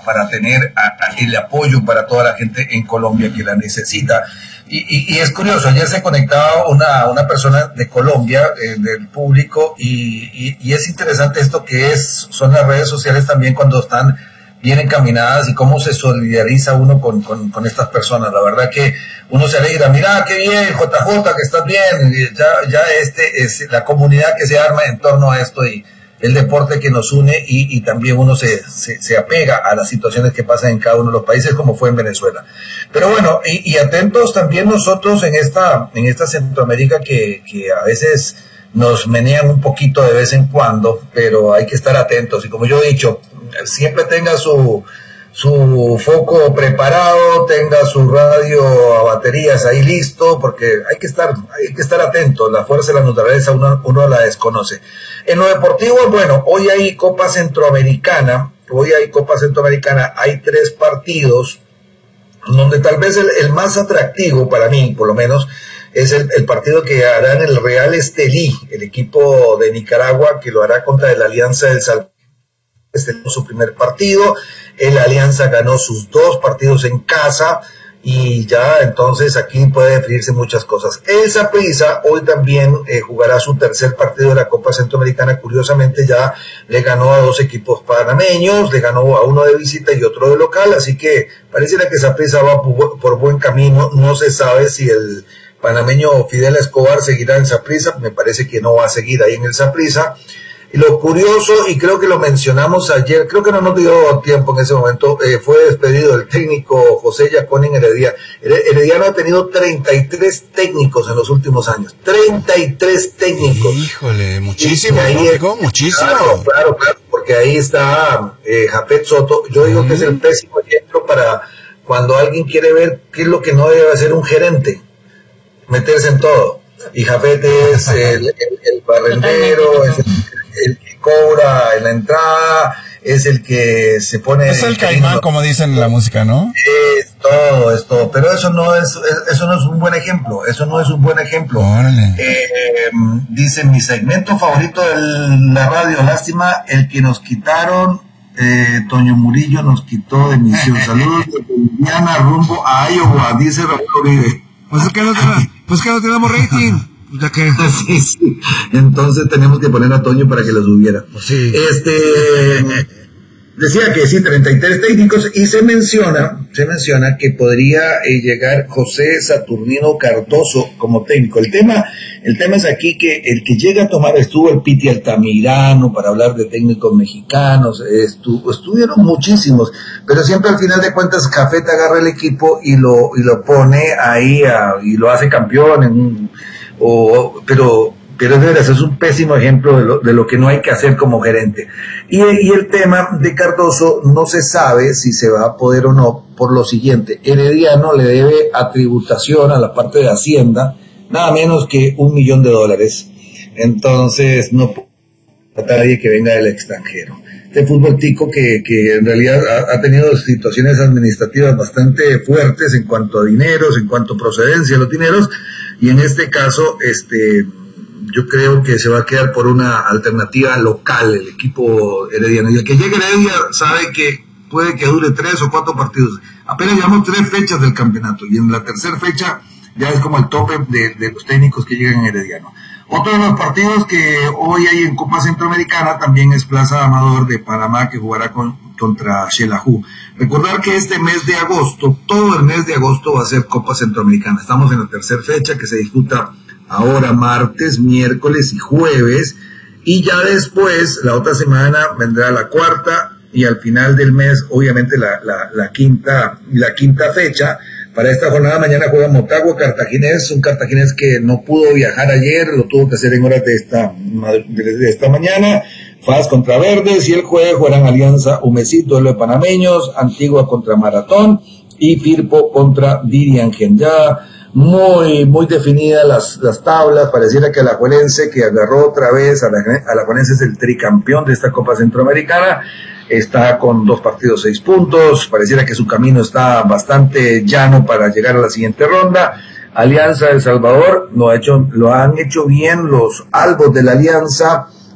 para tener el apoyo para toda la gente en Colombia que la necesita. Y es curioso, ayer se conectaba una persona de Colombia, del público, y es interesante esto que son las redes sociales también cuando están bien encaminadas y cómo se solidariza uno con estas personas. La verdad que uno se alegra, mira qué bien, JJ, que estás bien, ya es la comunidad que se arma en torno a esto y el deporte que nos une y también uno se apega a las situaciones que pasan en cada uno de los países como fue en Venezuela. Pero bueno, y atentos también nosotros en esta Centroamérica que a veces nos menean un poquito de vez en cuando, pero hay que estar atentos y como yo he dicho, siempre tenga su foco preparado, tenga su radio a baterías ahí listo, porque hay que estar atento. La fuerza de la naturaleza uno la desconoce. En lo deportivo, bueno, hoy hay Copa Centroamericana, hay 3 partidos, donde tal vez el más atractivo para mí, por lo menos, es el partido que hará en el Real Estelí, el equipo de Nicaragua, que lo hará contra la Alianza del Salvador. Este es su primer partido, el Alianza ganó sus 2 partidos en casa y ya entonces aquí puede definirse muchas cosas. El Saprissa hoy también jugará su tercer partido de la Copa Centroamericana, curiosamente ya le ganó a 2 equipos panameños, le ganó a uno de visita y otro de local, así que pareciera que Saprissa va por buen camino. No se sabe si el panameño Fidel Escobar seguirá en Saprissa, me parece que no va a seguir ahí en el Saprissa. Y lo curioso, y creo que lo mencionamos ayer, creo que no nos dio tiempo en ese momento, fue despedido el técnico José Yaconin Heredia. Herediano ha tenido 33 técnicos en los últimos años. 33 técnicos. Híjole, muchísimo, ¿no? Muchísimo. Claro, porque ahí está Jafet Soto. Yo digo que es el pésimo ejemplo para cuando alguien quiere ver qué es lo que no debe hacer un gerente. Meterse en todo. Y Jafet es el barrendero, es el que cobra en la entrada, es el que se pone... Es el caimán, como dicen en la música, ¿no? Es todo, pero eso no es un buen ejemplo, Dice, mi segmento favorito de la radio, lástima, el que nos quitaron, Toño Murillo nos quitó de emisión. Saludos de Boliviana rumbo a Iowa, dice Raúl Uribe. Pues que no tenemos rating. Ya que... Sí. Entonces tenemos que poner a Toño para que lo subiera. Sí. Decía que sí, 33 técnicos, y se menciona que podría llegar José Saturnino Cardoso como técnico. El tema es aquí que el que llega a tomar, estuvo el Piti Altamirano para hablar de técnicos mexicanos, estuvieron muchísimos, pero siempre al final de cuentas Jafet agarra el equipo y lo pone ahí y lo hace campeón pero de veras es un pésimo ejemplo de lo que no hay que hacer como gerente. Y el tema de Cardoso no se sabe si se va a poder o no, por lo siguiente: Herediano le debe a tributación, a la parte de Hacienda, nada menos que $1 millón. Entonces no puede tratar a nadie que venga del extranjero. Este fútbol tico que en realidad ha tenido situaciones administrativas bastante fuertes en cuanto a dineros, en cuanto a procedencia de los dineros, y en este caso yo creo que se va a quedar por una alternativa local el equipo herediano. Y el que llegue a Heredia sabe que puede que dure 3 o 4 partidos. Apenas llevamos 3 fechas del campeonato y en la tercera fecha ya es como el tope de los técnicos que llegan a Herediano. Otro de los partidos que hoy hay en Copa Centroamericana también es Plaza Amador de Panamá, que jugará contra Xelajú. Recordar que este mes de agosto, todo el mes de agosto va a ser Copa Centroamericana. Estamos en la tercera fecha que se disputa ahora martes, miércoles y jueves, y ya después, la otra semana, vendrá la cuarta, y al final del mes, obviamente, la quinta fecha. Para esta jornada mañana juega Motagua Cartaginés, un Cartaginés que no pudo viajar ayer, lo tuvo que hacer en horas de esta mañana. FAS contra Verdes, y el jueves jugarán Alianza Humesit, duelo de panameños, Antigua contra Maratón, y Firpo contra Diriangen. Ya muy definidas las tablas. Pareciera que Alajuelense, que agarró otra vez, Alajuelense es el tricampeón de esta Copa Centroamericana, está con 2 partidos, 6 puntos, pareciera que su camino está bastante llano para llegar a la siguiente ronda. Alianza de El Salvador lo han hecho bien los albos de la Alianza,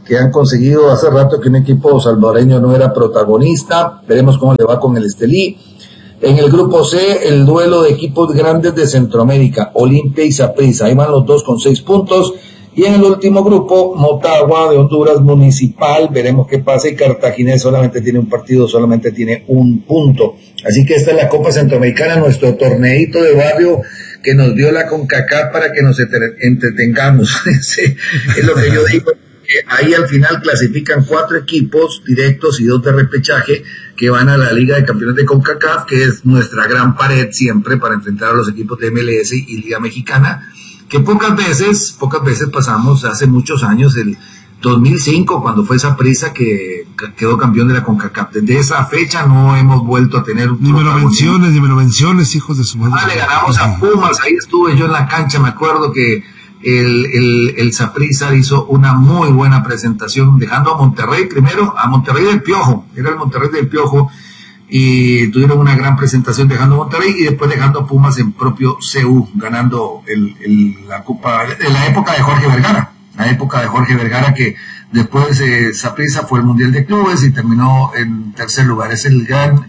que han conseguido hace rato que un equipo salvadoreño no era protagonista. Veremos cómo le va con el Estelí. En el grupo C, el duelo de equipos grandes de Centroamérica, Olimpia y Saprissa. Ahí van los dos con 6 puntos. Y en el último grupo, Motagua de Honduras, Municipal. Veremos qué pasa. Y Cartaginés solamente tiene un partido, solamente tiene 1 punto. Así que esta es la Copa Centroamericana, nuestro torneito de barrio que nos dio la CONCACAF para que nos entretengamos. Es lo que yo digo. Ahí al final clasifican 4 equipos directos y 2 de repechaje que van a la Liga de Campeones de CONCACAF, que es nuestra gran pared siempre para enfrentar a los equipos de MLS y Liga Mexicana, que pocas veces pasamos, hace muchos años, el 2005, cuando fue Saprissa que quedó campeón de la CONCACAF. Desde esa fecha no hemos vuelto a tener... Ni me lo menciones, hijos de su madre. Le ganamos a Pumas, ahí estuve yo en la cancha, me acuerdo que el Saprissa hizo una muy buena presentación, dejando a Monterrey primero, a Monterrey del Piojo, era el Monterrey del Piojo, y tuvieron una gran presentación dejando a Monterrey y después dejando a Pumas en propio CU, ganando la Copa, en la época de Jorge Vergara, que después Saprissa fue el Mundial de Clubes y terminó en tercer lugar. Es el gran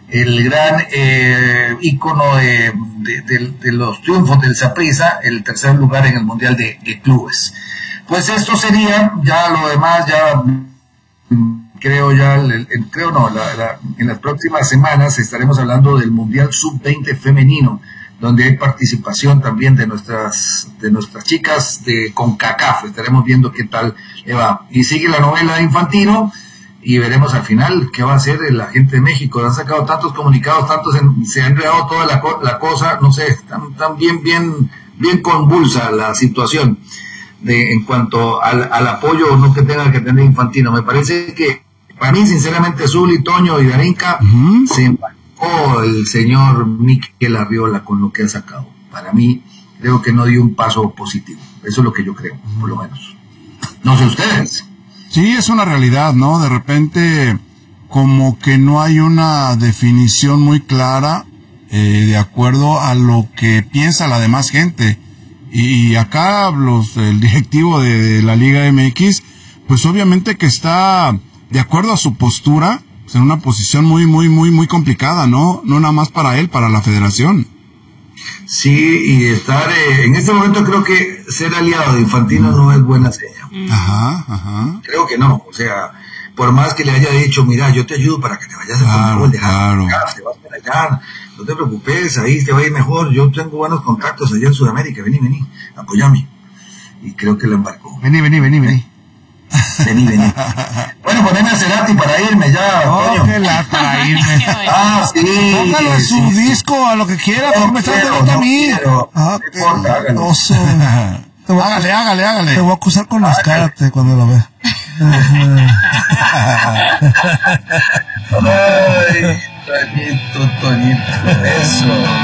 ícono de los triunfos del Saprissa, el tercer lugar en el Mundial de Clubes. Pues esto sería, ya lo demás, ya en las próximas semanas estaremos hablando del Mundial Sub-20 femenino, donde hay participación también de nuestras chicas de CONCACAF. Estaremos viendo qué tal le va. Y sigue la novela de Infantino, y veremos al final qué va a hacer la gente de México. Han sacado tantos comunicados, se ha enredado toda la cosa, no sé, tan bien convulsa la situación en cuanto al apoyo o no que tenga que tener Infantino. Me parece que, para mí, sinceramente, Zuli, Toño y Darinka, se embarcó el señor Mikel Arriola con lo que ha sacado. Para mí, creo que no dio un paso positivo. Eso es lo que yo creo, por lo menos. No sé ustedes. Sí, es una realidad, ¿no? De repente, como que no hay una definición muy clara de acuerdo a lo que piensa la demás gente. Y acá el directivo de la Liga MX, pues obviamente que está de acuerdo a su postura, pues en una posición muy complicada, ¿no? No nada más para él, para la federación. Sí, y estar en este momento creo que ser aliado de Infantino no es buena seña. Ajá. Creo que no, o sea, por más que le haya dicho, mira, yo te ayudo para que te vayas a Conmebol, te vas para allá, no te preocupes, ahí te va a ir mejor, yo tengo buenos contactos allá en Sudamérica, vení, apoyame. Y creo que lo embarcó. Vení. Vení. Bueno, poneme a Cerati para irme ya, Toño. Para irme. Sí. Póngalo en su disco, a lo que quiera, no me estás dando a mí. Hágale. Te voy a acusar con las Karate cuando lo vea. Ay, Toñito, eso.